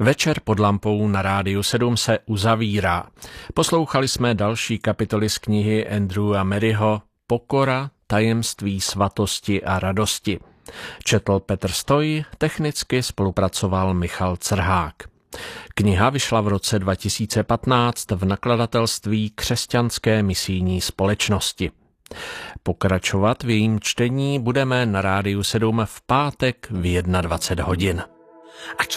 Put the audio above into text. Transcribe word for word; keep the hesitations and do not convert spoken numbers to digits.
Večer pod lampou na Rádiu sedm se uzavírá. Poslouchali jsme další kapitoly z knihy Andrewa Maryho Pokora, tajemství svatosti a radosti. Četl Petr Stoj, technicky spolupracoval Michal Crhák. Kniha vyšla v roce dva tisíce patnáct v nakladatelství Křesťanské misijní společnosti. Pokračovat v jejím čtení budeme na Rádiu sedm v pátek v dvacet jedna hodin.